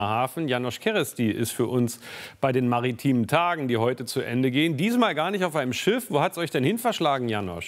Hafen. János Kereszty ist für uns bei den maritimen Tagen, die heute zu Ende gehen. Diesmal gar nicht auf einem Schiff. Wo hat es euch denn hin verschlagen, János?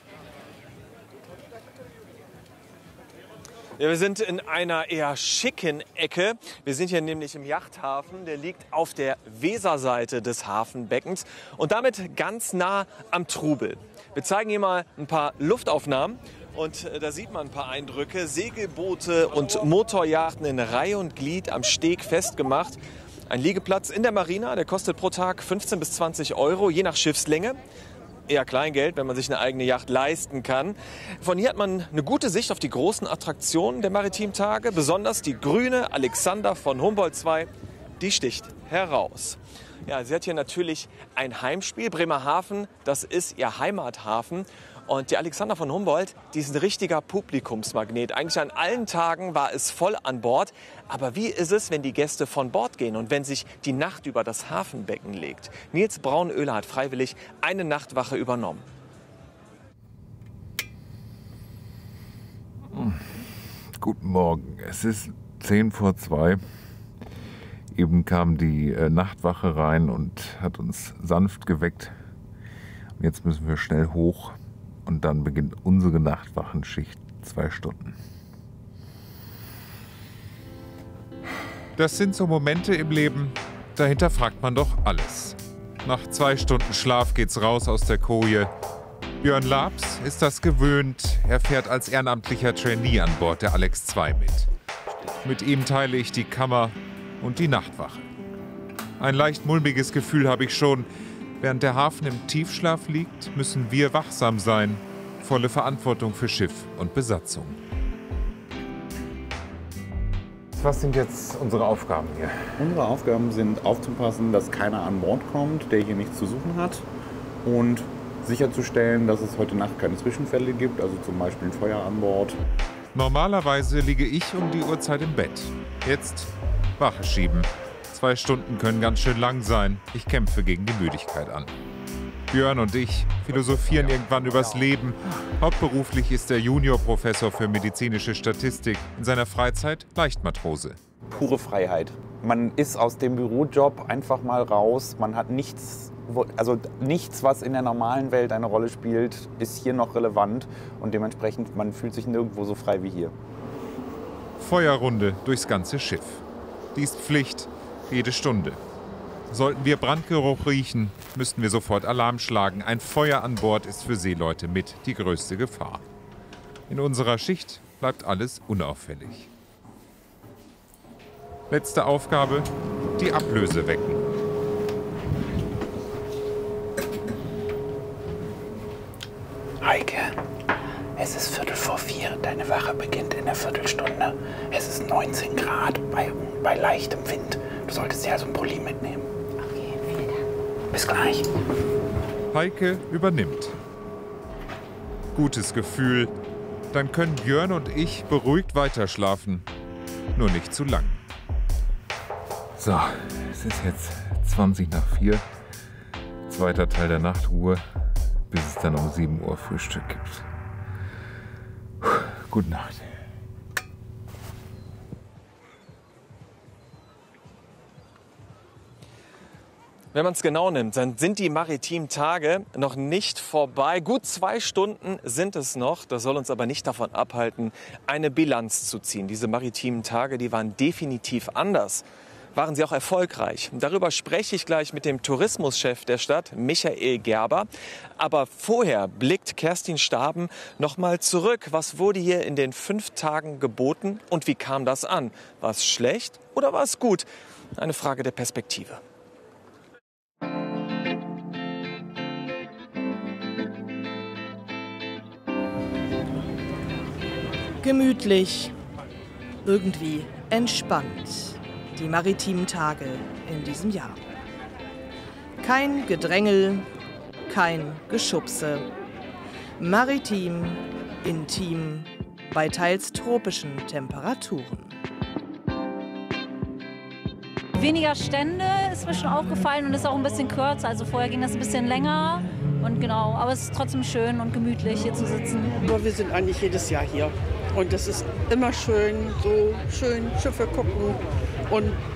Ja, wir sind in einer eher schicken Ecke. Wir sind hier nämlich im Yachthafen. Der liegt auf der Weserseite des Hafenbeckens und damit ganz nah am Trubel. Wir zeigen hier mal ein paar Luftaufnahmen. Und da sieht man ein paar Eindrücke. Segelboote und Motorjachten in Reihe und Glied am Steg festgemacht. Ein Liegeplatz in der Marina, der kostet pro Tag 15 bis 20 Euro, je nach Schiffslänge. Eher Kleingeld, wenn man sich eine eigene Yacht leisten kann. Von hier hat man eine gute Sicht auf die großen Attraktionen der maritimen Tage. Besonders die grüne Alexander von Humboldt II, die sticht heraus. Ja, sie hat hier natürlich ein Heimspiel. Bremerhaven, das ist ihr Heimathafen. Und die Alexander von Humboldt, die ist ein richtiger Publikumsmagnet. Eigentlich an allen Tagen war es voll an Bord. Aber wie ist es, wenn die Gäste von Bord gehen und wenn sich die Nacht über das Hafenbecken legt? Nils Braunöhler hat freiwillig eine Nachtwache übernommen. Guten Morgen, es ist 1:10. Eben kam die Nachtwache rein und hat uns sanft geweckt. Jetzt müssen wir schnell hoch. Und dann beginnt unsere Nachtwachenschicht, 2 Stunden. Das sind so Momente im Leben, dahinter fragt man doch alles. Nach 2 Stunden Schlaf geht's raus aus der Koje. Björn Labs ist das gewöhnt. Er fährt als ehrenamtlicher Trainee an Bord der Alex II mit. Mit ihm teile ich die Kammer und die Nachtwache. Ein leicht mulmiges Gefühl habe ich schon. Während der Hafen im Tiefschlaf liegt, müssen wir wachsam sein. Volle Verantwortung für Schiff und Besatzung. Was sind jetzt unsere Aufgaben hier? Unsere Aufgaben sind aufzupassen, dass keiner an Bord kommt, der hier nichts zu suchen hat. Und sicherzustellen, dass es heute Nacht keine Zwischenfälle gibt, also zum Beispiel ein Feuer an Bord. Normalerweise liege ich um die Uhrzeit im Bett. Jetzt Wache schieben. 2 Stunden können ganz schön lang sein. Ich kämpfe gegen die Müdigkeit an. Björn und ich philosophieren irgendwann übers Leben. Hauptberuflich ist er Juniorprofessor für medizinische Statistik. In seiner Freizeit Leichtmatrose. Pure Freiheit. Man ist aus dem Bürojob einfach mal raus. Man hat nichts, was in der normalen Welt eine Rolle spielt, ist hier noch relevant. Und dementsprechend, man fühlt sich nirgendwo so frei wie hier. Feuerrunde durchs ganze Schiff. Dies Pflicht. Jede Stunde. Sollten wir Brandgeruch riechen, müssten wir sofort Alarm schlagen. Ein Feuer an Bord ist für Seeleute mit die größte Gefahr. In unserer Schicht bleibt alles unauffällig. Letzte Aufgabe, die Ablöse wecken. Heike, es ist 3:45. Deine Wache beginnt in einer Viertelstunde. Es ist 19 Grad bei leichtem Wind. Du solltest dir also einen Pulli mitnehmen. Okay, vielen Dank. Bis gleich. Heike übernimmt. Gutes Gefühl. Dann können Björn und ich beruhigt weiterschlafen. Nur nicht zu lang. So, es ist jetzt 4:20. Zweiter Teil der Nachtruhe, bis es dann um 7 Uhr Frühstück gibt. Gute Nacht. Wenn man es genau nimmt, dann sind die maritimen Tage noch nicht vorbei. Gut 2 Stunden sind es noch. Das soll uns aber nicht davon abhalten, eine Bilanz zu ziehen. Diese maritimen Tage, die waren definitiv anders. Waren sie auch erfolgreich? Darüber spreche ich gleich mit dem Tourismuschef der Stadt, Michael Gerber. Aber vorher blickt Kerstin Staben noch mal zurück. Was wurde hier in den 5 Tagen geboten und wie kam das an? War es schlecht oder war es gut? Eine Frage der Perspektive. Gemütlich, irgendwie entspannt. Die maritimen Tage in diesem Jahr. Kein Gedrängel, kein Geschubse. Maritim, intim, bei teils tropischen Temperaturen. Weniger Stände ist mir schon aufgefallen und ist auch ein bisschen kürzer. Also vorher ging das ein bisschen länger. Und genau, aber es ist trotzdem schön und gemütlich hier zu sitzen. Aber wir sind eigentlich jedes Jahr hier. Und es ist immer schön, so schön Schiffe gucken Und